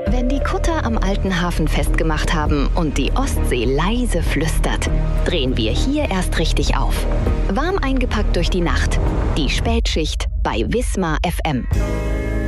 Wenn die Kutter am alten Hafen festgemacht haben und die Ostsee leise flüstert, drehen wir hier erst richtig auf. Warm eingepackt durch die Nacht. Die Spätschicht bei Wismar FM.